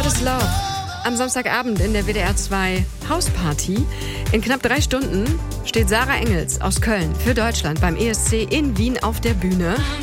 What is Love? Am Samstagabend in der WDR 2 Hausparty. In knapp 3 Stunden steht Sarah Engels aus Köln für Deutschland beim ESC in Wien auf der Bühne.